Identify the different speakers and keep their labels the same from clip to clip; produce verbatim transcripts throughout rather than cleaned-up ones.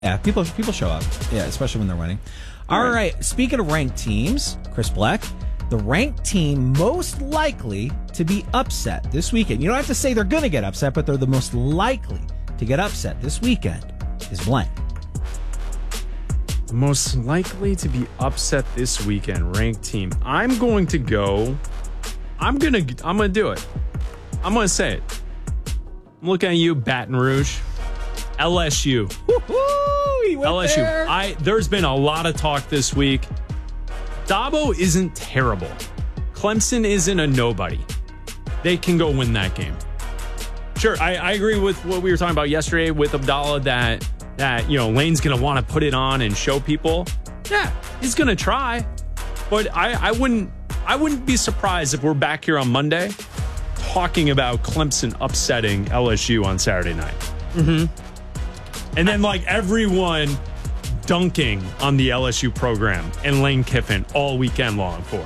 Speaker 1: Yeah, people people show up. Yeah, especially when they're winning. All right. right. Speaking of ranked teams, Chris Black, the ranked team most likely to be upset this weekend. You don't have to say they're going to get upset, but they're the most likely to get upset this weekend is blank.
Speaker 2: Most likely to be upset this weekend, ranked team. I'm going to go. I'm gonna. I'm gonna do it. I'm gonna say it. I'm looking at you, Baton Rouge, L S U.
Speaker 1: Woo-hoo,
Speaker 2: L S U.
Speaker 1: There.
Speaker 2: I. There's been a lot of talk this week. Dabo isn't terrible. Clemson isn't a nobody. They can go win that game. Sure, I, I agree with what we were talking about yesterday with Abdallah that that you know Lane's going to want to put it on and show people. Yeah, he's going to try, but I, I wouldn't I wouldn't be surprised if we're back here on Monday talking about Clemson upsetting L S U on Saturday night. Mm-hmm. And then like everyone dunking on the L S U program and Lane Kiffin all weekend long for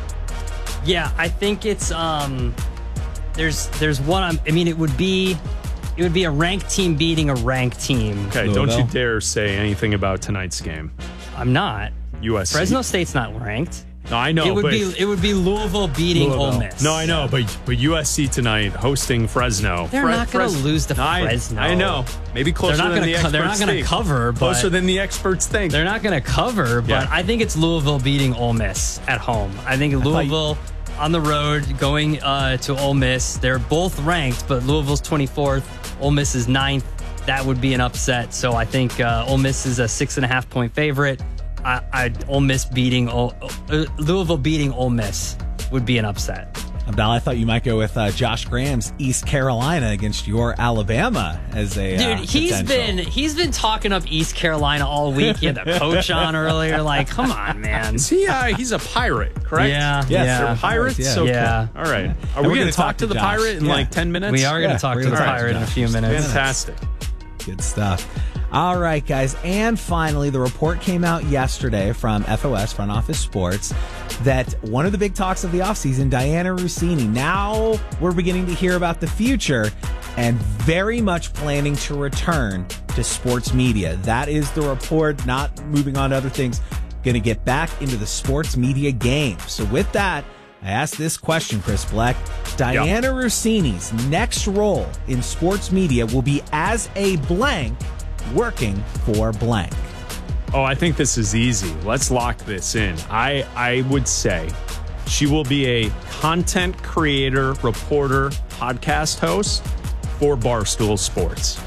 Speaker 2: it.
Speaker 3: Yeah, I think it's um there's there's one I mean it would be it would be a ranked team beating a ranked team.
Speaker 2: Okay,
Speaker 1: Louisville.
Speaker 2: Don't you dare say anything about tonight's game.
Speaker 3: I'm not.
Speaker 2: U S C.
Speaker 3: Fresno State's not ranked.
Speaker 2: No, I know.
Speaker 3: It would
Speaker 2: but
Speaker 3: be it would be Louisville beating
Speaker 1: Louisville.
Speaker 3: Ole Miss.
Speaker 2: No, I know, but but U S C tonight hosting Fresno.
Speaker 3: They're
Speaker 2: Fre-
Speaker 3: not going to
Speaker 2: Fres-
Speaker 3: lose to
Speaker 2: I,
Speaker 3: Fresno.
Speaker 2: I know. Maybe closer
Speaker 3: They're not
Speaker 2: than
Speaker 3: gonna
Speaker 2: the
Speaker 3: co-
Speaker 2: experts
Speaker 3: they're not gonna
Speaker 2: think.
Speaker 3: cover, but-
Speaker 2: Closer than the experts think.
Speaker 3: They're not going to cover, but
Speaker 2: Yeah.
Speaker 3: I think it's Louisville beating Ole Miss at home. I think Louisville on the road going uh, to Ole Miss. They're both ranked, but Louisville's twenty-fourth, Ole Miss is ninth. That would be an upset. So I think uh, Ole Miss is a six and a half point favorite. I, I Ole Miss beating Ole, uh, Louisville beating Ole Miss would be an upset.
Speaker 1: Abdallah, I thought you might go with uh, Josh Graham's East Carolina against your Alabama as a
Speaker 3: Dude,
Speaker 1: uh,
Speaker 3: he's
Speaker 1: potential.
Speaker 3: been he's been talking up East Carolina all week. He had the coach on earlier. Like, come on, man.
Speaker 2: Is he? Uh, he's a pirate, correct?
Speaker 3: Yeah,
Speaker 1: Yes,
Speaker 3: yeah.
Speaker 1: they're
Speaker 2: Pirates.
Speaker 1: Yeah.
Speaker 2: Okay.
Speaker 3: Yeah.
Speaker 2: All right. Are
Speaker 1: And
Speaker 2: we
Speaker 1: we're
Speaker 2: going
Speaker 1: gonna
Speaker 2: to talk to the
Speaker 1: Josh.
Speaker 2: pirate in
Speaker 1: Yeah.
Speaker 2: like ten minutes?
Speaker 3: We are going to
Speaker 1: Yeah,
Speaker 3: talk
Speaker 1: we're
Speaker 3: to
Speaker 1: gonna
Speaker 3: the
Speaker 1: talk to
Speaker 3: pirate in a
Speaker 1: Josh.
Speaker 3: few minutes.
Speaker 2: Fantastic.
Speaker 1: Good stuff. All right, guys. And finally, the report came out yesterday from F O S, Front Office Sports, that one of the big talks of the offseason, Diana Rossini, now we're beginning to hear about the future and very much planning to return to sports media. That is the report, not moving on to other things. Going to get back into the sports media game. So with that, I asked this question, Chris Black. Diana
Speaker 2: Yep.
Speaker 1: Rossini's next role in sports media will be as a blank working for blank.
Speaker 2: Oh, I think this is easy. Let's lock this in. I I would say she will be a content creator, reporter, podcast host for Barstool Sports.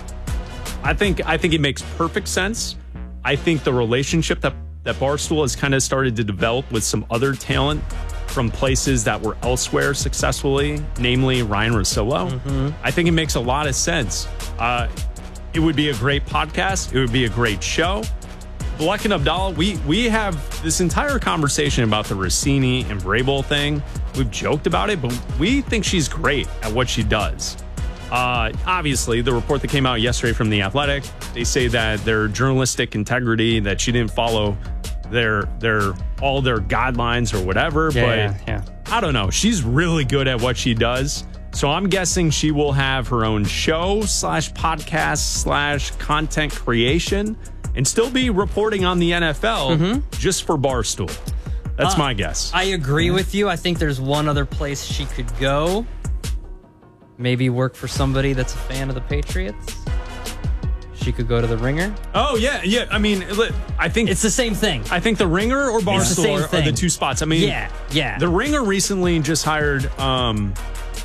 Speaker 2: I think I think it makes perfect sense. I think the relationship that, that Barstool has kind of started to develop with some other talent from places that were elsewhere successfully, namely Ryan Russillo, mm-hmm. I think it makes a lot of sense. Uh, it would be a great podcast. It would be a great show. Black and Abdallah, we we have this entire conversation about the Rossini and Vrabel thing. We've joked about it, but we think she's great at what she does. Uh, obviously, the report that came out yesterday from The Athletic, they say that their journalistic integrity, that she didn't follow their their all their guidelines or whatever.
Speaker 3: Yeah,
Speaker 2: but
Speaker 3: yeah, yeah.
Speaker 2: I don't know. She's really good at what she does. So I'm guessing she will have her own show slash podcast slash content creation and still be reporting on the N F L mm-hmm. just for Barstool. That's uh, my guess.
Speaker 3: I agree with you. I think there's one other place she could go. Maybe work for somebody that's a fan of the Patriots. She could go to the Ringer.
Speaker 2: Oh, yeah. Yeah. I mean, I think
Speaker 3: it's the same thing.
Speaker 2: I think the Ringer or Barstool are, are the two spots. I mean,
Speaker 3: yeah, yeah.
Speaker 2: The Ringer recently just hired um,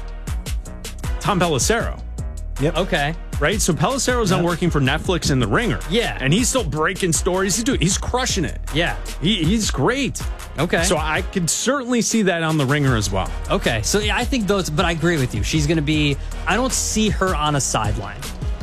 Speaker 2: Tom Pelissero.
Speaker 1: Yep.
Speaker 3: Okay.
Speaker 2: Right? So Pelissero's yep. not working for Netflix and the Ringer.
Speaker 3: Yeah.
Speaker 2: And he's still breaking stories. He's doing, he's crushing it.
Speaker 3: Yeah.
Speaker 2: He, he's great.
Speaker 3: Okay.
Speaker 2: So I could certainly see that on the Ringer as well.
Speaker 3: Okay. So yeah, I think those, but I agree with you. She's going to be, I don't see her on a sideline.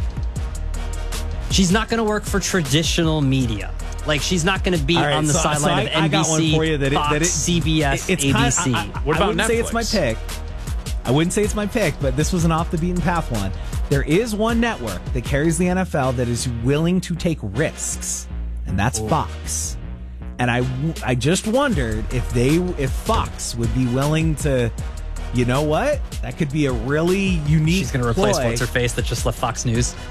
Speaker 3: She's not going to work for traditional media. Like, she's not going to be right, on the
Speaker 1: so,
Speaker 3: sideline
Speaker 1: so
Speaker 3: of N B C,
Speaker 1: I got one for you that it,
Speaker 3: Fox,
Speaker 1: that it,
Speaker 3: C B S,
Speaker 1: it's
Speaker 3: A B C.
Speaker 1: Kind of, I, I,
Speaker 2: what about
Speaker 1: I wouldn't
Speaker 2: Netflix?
Speaker 1: say it's my pick. I wouldn't say it's my pick, but this was an off-the-beaten-path one. There is one network that carries the N F L that is willing to take risks, and that's Ooh. Fox. And I, I just wondered if they, if Fox would be willing to, you know what? That could be a really unique
Speaker 3: She's going to replace
Speaker 1: ploy.
Speaker 3: what's her face that just left Fox News.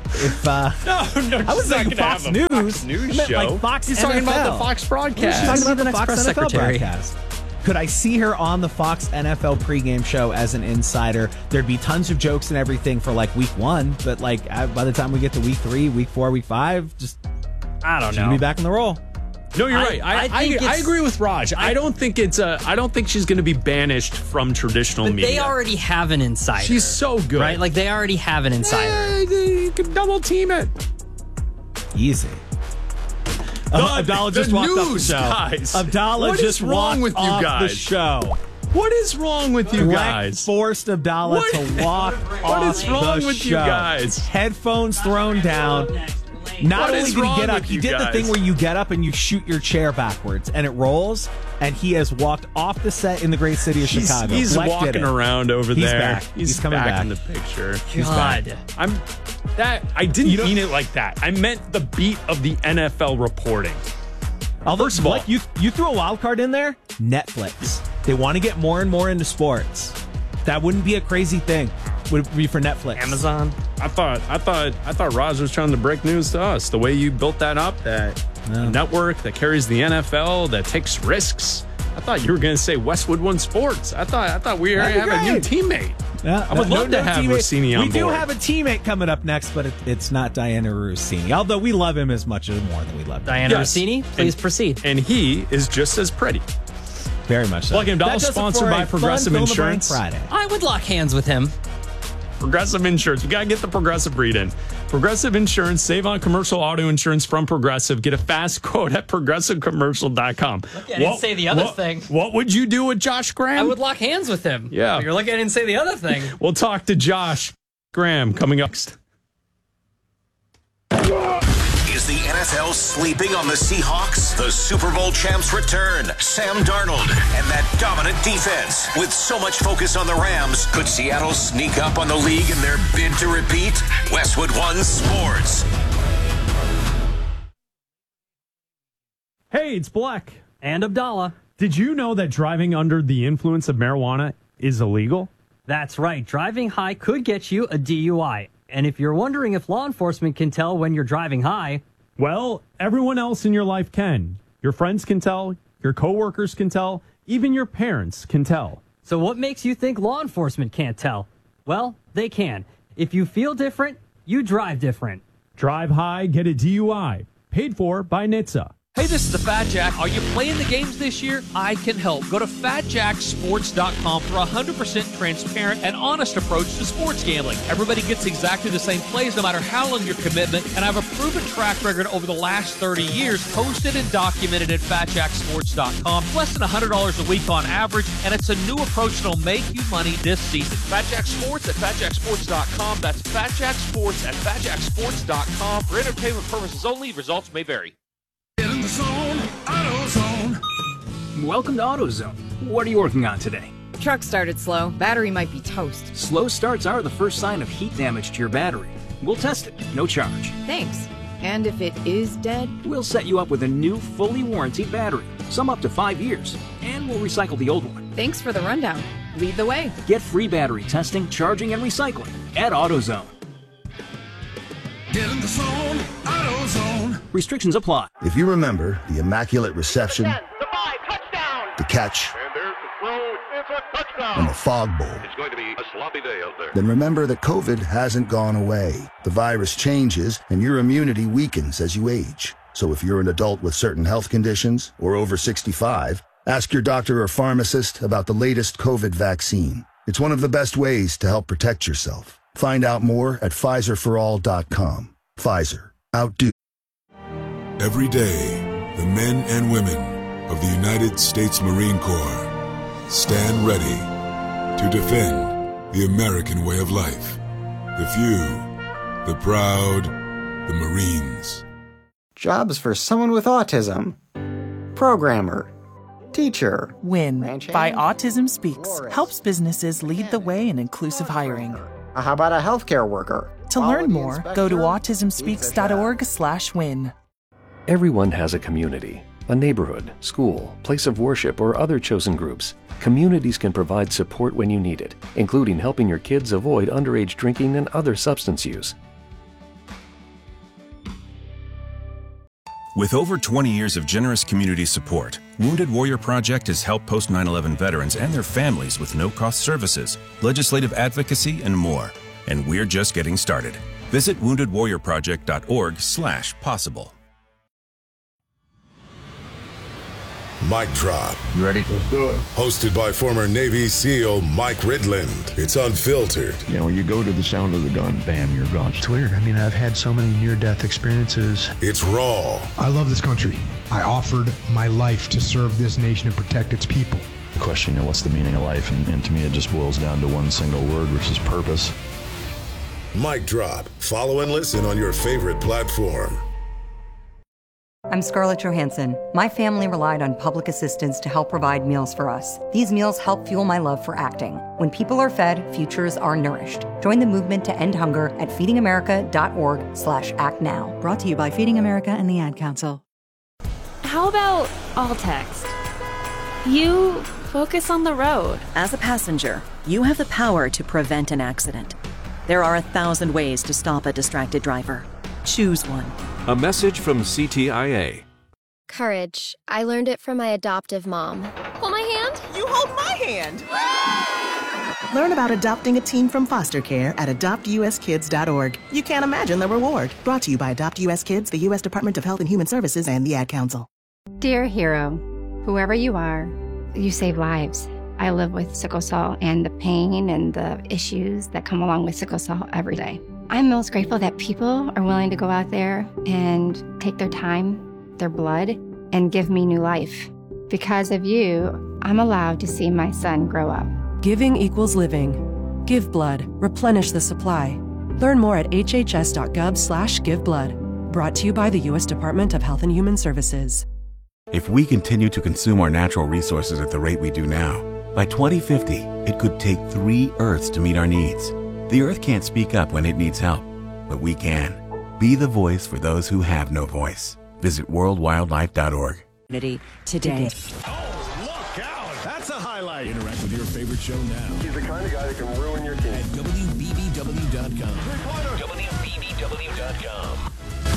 Speaker 1: if uh,
Speaker 2: no, no,
Speaker 1: I was
Speaker 2: like
Speaker 1: thinking Fox News,
Speaker 2: Fox News
Speaker 1: I meant
Speaker 2: show.
Speaker 1: like Fox
Speaker 2: He's
Speaker 1: N F L.
Speaker 2: talking about the Fox broadcast.
Speaker 1: She's talking about
Speaker 3: the
Speaker 1: the
Speaker 3: next
Speaker 1: Fox
Speaker 3: press
Speaker 1: N F L
Speaker 3: secretary.
Speaker 1: broadcast. Could I see her on the Fox N F L pregame show as an insider? There'd be tons of jokes and everything for like week one, but like by the time we get to week three, week four, week five, just
Speaker 3: I don't
Speaker 1: she'd
Speaker 3: know.
Speaker 1: be back in the role.
Speaker 2: No, you're
Speaker 3: I-
Speaker 2: right. I,
Speaker 3: I
Speaker 2: I,
Speaker 3: think
Speaker 2: I,
Speaker 3: it's-
Speaker 2: agree with Raj. I,
Speaker 3: I-
Speaker 2: don't think it's a. I don't think she's going to be banished from traditional
Speaker 3: But
Speaker 2: media.
Speaker 3: they already have an insider.
Speaker 2: She's so good,
Speaker 3: right? Like they already have an insider.
Speaker 2: Eh, you can double team it.
Speaker 1: Easy.
Speaker 2: The-
Speaker 1: Uh, Abdallah
Speaker 2: the
Speaker 1: just walked
Speaker 2: news,
Speaker 1: off the show.
Speaker 2: guys.
Speaker 1: Abdallah
Speaker 2: What is
Speaker 1: just
Speaker 2: wrong
Speaker 1: walked
Speaker 2: with you
Speaker 1: off
Speaker 2: guys?
Speaker 1: the show.
Speaker 2: What is wrong with you
Speaker 1: Leck
Speaker 2: guys?
Speaker 1: forced Abdallah
Speaker 2: What-
Speaker 1: to walk
Speaker 2: What
Speaker 1: off
Speaker 2: is wrong
Speaker 1: the
Speaker 2: with you
Speaker 1: show.
Speaker 2: guys?
Speaker 1: Headphones thrown down. Not
Speaker 2: What
Speaker 1: only
Speaker 2: is
Speaker 1: did he
Speaker 2: wrong
Speaker 1: get up,
Speaker 2: with
Speaker 1: he
Speaker 2: you
Speaker 1: did the
Speaker 2: guys?
Speaker 1: thing where you get up and you shoot your chair backwards and it rolls, and he has walked off the set in the great city of
Speaker 2: He's,
Speaker 1: Chicago.
Speaker 2: he's
Speaker 1: Leck did
Speaker 2: walking
Speaker 1: it.
Speaker 2: around over
Speaker 1: He's
Speaker 2: there.
Speaker 1: back. He's coming back.
Speaker 2: in the picture.
Speaker 3: God.
Speaker 2: I'm that. I didn't
Speaker 1: You know-
Speaker 2: mean it like that. I meant the beat of the N F L reporting.
Speaker 1: Although,
Speaker 2: First of all-
Speaker 1: Leck, you you threw a wild card in there. Netflix. They want to get more and more into sports. That wouldn't be a crazy thing. Would it be for Netflix?
Speaker 3: Amazon.
Speaker 2: I thought, I thought, I thought Raj was trying to break news to us. The way you built that up, that
Speaker 1: No.
Speaker 2: network that carries the N F L, that takes risks. I thought you were going to say Westwood One Sports. I thought, I thought we
Speaker 1: That'd be
Speaker 2: have a new
Speaker 1: great.
Speaker 2: teammate.
Speaker 1: Yeah,
Speaker 2: I would
Speaker 1: no-
Speaker 2: love
Speaker 1: no
Speaker 2: to have
Speaker 1: teammate.
Speaker 2: Rossini on
Speaker 1: We do
Speaker 2: board.
Speaker 1: have a teammate coming up next, but it, it's not Diana Rossini. Although we love him as much or more than we love him.
Speaker 3: Diana
Speaker 2: Yes.
Speaker 3: Rossini, please
Speaker 2: And-
Speaker 3: proceed.
Speaker 2: And he is just as pretty.
Speaker 1: Very much so.
Speaker 2: Plug in Dollar,
Speaker 1: That does it
Speaker 2: sponsored
Speaker 1: for
Speaker 2: by
Speaker 1: a
Speaker 2: Progressive
Speaker 1: fun Fill in the Blank
Speaker 2: Insurance.
Speaker 1: Friday.
Speaker 3: I would lock hands with him.
Speaker 2: Progressive Insurance. We got to get the Progressive breed in. Progressive Insurance. Save on commercial auto insurance from Progressive. Get a fast quote at progressive commercial dot com.
Speaker 3: I didn't say the other
Speaker 2: what,
Speaker 3: thing.
Speaker 2: What would you do with Josh Graham?
Speaker 3: I would lock hands with him.
Speaker 2: Yeah.
Speaker 3: But you're looking, I didn't say the other thing.
Speaker 2: We'll talk to Josh Graham coming up next.
Speaker 4: Is the N F L sleeping on the Seahawks? The Super Bowl champs return. Sam Darnold and that dominant defense. With so much focus on the Rams, could Seattle sneak up on the league in their bid to repeat? Westwood One Sports.
Speaker 2: Hey, it's Black.
Speaker 3: And Abdallah.
Speaker 2: Did you know that driving under the influence of marijuana is illegal?
Speaker 3: That's right. Driving high could get you a D U I. And if you're wondering if law enforcement can tell when you're driving high,
Speaker 2: Well, everyone else in your life can. Your friends can tell, your coworkers can tell, even your parents can tell.
Speaker 3: so what makes you think law enforcement can't tell? Well, they can. If you feel different, you drive different.
Speaker 2: Drive high, get a D U I. Paid for by N H T S A.
Speaker 5: Hey, this is the Fat Jack. Are you playing the games this year? I can help. Go to fat jack sports dot com for a one hundred percent transparent and honest approach to sports gambling. Everybody gets exactly the same plays no matter how long your commitment, and I have a proven track record over the last thirty years, posted and documented at fat jack sports dot com. Less than one hundred dollars a week on average, and it's a new approach that'll make you money this season. Fat Jack Sports at fat jack sports dot com. That's Fat Jack Sports at fat jack sports dot com. For entertainment purposes only, results may vary.
Speaker 6: In the zone, AutoZone.
Speaker 7: Welcome to AutoZone. What are you working on today?
Speaker 8: Truck started slow. Battery might be toast.
Speaker 7: Slow starts are the first sign of heat damage to your battery. We'll test it, no charge.
Speaker 8: Thanks. And if it is dead?
Speaker 7: We'll set you up with a new, fully warranted battery, some up to five years, and we'll recycle the old one.
Speaker 8: Thanks for the rundown. Lead the way.
Speaker 7: Get free battery testing, charging, and recycling at AutoZone.
Speaker 6: Get in the zone, AutoZone.
Speaker 7: Restrictions apply.
Speaker 9: If you remember the immaculate reception, the catch, and the fog bowl,
Speaker 10: It's going to be a sloppy day out there.
Speaker 9: then remember that COVID hasn't gone away. The virus changes and your immunity weakens as you age. So if you're an adult with certain health conditions or over sixty-five, ask your doctor or pharmacist about the latest COVID vaccine. It's one of the best ways to help protect yourself. Find out more at Pfizer for all dot com. Pfizer. Outdo.
Speaker 11: Every day, the men and women of the United States Marine Corps stand ready to defend the American way of life. The few, the proud, the Marines.
Speaker 12: Jobs for someone with autism. Programmer. Teacher.
Speaker 13: WIN
Speaker 12: Ranch
Speaker 13: by
Speaker 12: hand?
Speaker 13: Autism Speaks
Speaker 12: Florist.
Speaker 13: helps businesses lead the way in inclusive hiring.
Speaker 12: Uh, How about a healthcare worker?
Speaker 13: To learn
Speaker 12: Quality
Speaker 13: more, go to
Speaker 12: inspector?
Speaker 13: autism speaks dot org slash win.
Speaker 14: Everyone has a community, a neighborhood, school, place of worship, or other chosen groups. Communities can provide support when you need it, including helping your kids avoid underage drinking and other substance use.
Speaker 15: With over twenty years of generous community support, Wounded Warrior Project has helped post nine eleven veterans and their families with no-cost services, legislative advocacy, and more. And we're just getting started. Visit wounded warrior project dot org slash possible.
Speaker 16: Mic Drop.
Speaker 17: You ready?
Speaker 16: Let's do it. Hosted by former Navy SEAL Mike Ridland. It's unfiltered.
Speaker 17: You know, when you go to the sound of the gun, bam, you're gone.
Speaker 18: It's weird. I mean, I've had so many near-death experiences.
Speaker 16: It's raw.
Speaker 18: I love this country. I offered my life to serve this nation and protect its people.
Speaker 17: The question, you know, what's the meaning of life? And, and to me, it just boils down to one single word, which is purpose.
Speaker 16: Mic Drop. Follow and listen on your favorite platform.
Speaker 19: I'm Scarlett Johansson. My family relied on public assistance to help provide meals for us. These meals help fuel my love for acting. When people are fed, futures are nourished. Join the movement to end hunger at feeding america dot org slash act now.
Speaker 20: Brought to you by Feeding America and the Ad Council.
Speaker 21: How about all text? You focus on the road.
Speaker 20: As a passenger, you have the power to prevent an accident. There are a thousand ways to stop a distracted driver. Choose one.
Speaker 22: A message from C T I A.
Speaker 23: Courage. I learned it from my adoptive mom. Hold my hand.
Speaker 24: You hold my hand. Learn about adopting a teen from foster care at adopt u s kids dot org. You can't imagine the reward. Brought to you by Adopt U S Kids, the U S Department of Health and Human Services, and the Ad Council.
Speaker 25: Dear hero, whoever you are, you save lives. I live with sickle cell and the pain and the issues that come along with sickle cell every day. I'm most grateful that people are willing to go out there and take their time, their blood, and give me new life. Because of you, I'm allowed to see my son grow up.
Speaker 26: Giving equals living. Give blood. Replenish the supply. Learn more at h h s dot gov slash give blood. Brought to you by the U S Department of Health and Human Services.
Speaker 27: If we continue to consume our natural resources at the rate we do now, by twenty fifty, it could take three Earths to meet our needs. The Earth can't speak up when it needs help, but we can. Be the voice for those who have no voice. Visit world wildlife dot org.
Speaker 20: Today.
Speaker 28: Oh, look out! That's a highlight. Interact with your favorite show now.
Speaker 29: He's the kind of guy that can ruin your team.
Speaker 28: At W B B W dot com.
Speaker 29: W B B W dot com.